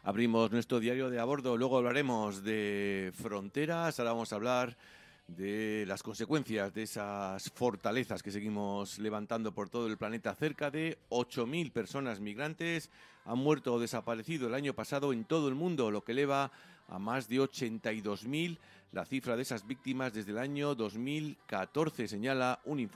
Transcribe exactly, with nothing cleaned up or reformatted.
Abrimos nuestro diario de a bordo, luego hablaremos de fronteras, ahora vamos a hablar de las consecuencias de esas fortalezas que seguimos levantando por todo el planeta. Cerca de ocho mil personas migrantes han muerto o desaparecido el año pasado en todo el mundo, lo que eleva a más de ochenta y dos mil la cifra de esas víctimas desde el año dos mil catorce, señala un informe